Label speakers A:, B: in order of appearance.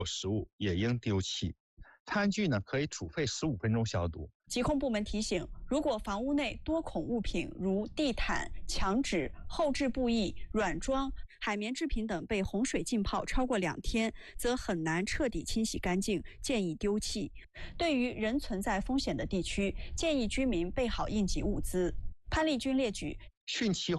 A: 食物也应丢弃。餐具呢可以煮沸15分钟消毒。
B: 疾控部门提醒，如果房屋内多孔物品如地毯、墙纸、后置布艺、软装、海绵制品等被洪水浸泡超过2天，则很难彻底清洗干净，建议丢弃。对于仍存在风险的地区，建议居民备好应急物资。潘丽君列举，
A: 汛期